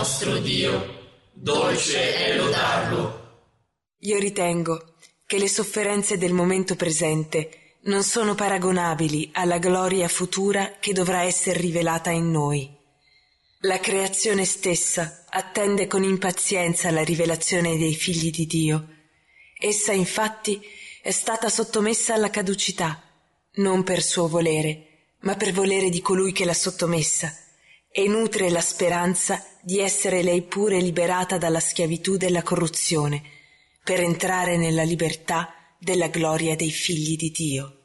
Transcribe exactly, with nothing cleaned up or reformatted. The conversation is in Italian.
nostro Dio, dolce è lodarlo. Io ritengo che le sofferenze del momento presente non sono paragonabili alla gloria futura che dovrà essere rivelata in noi. La creazione stessa attende con impazienza la rivelazione dei figli di Dio. Essa infatti è stata sottomessa alla caducità, non per suo volere, ma per volere di colui che l'ha sottomessa, e nutre la speranza di essere lei pure liberata dalla schiavitù della corruzione, per entrare nella libertà della gloria dei figli di Dio.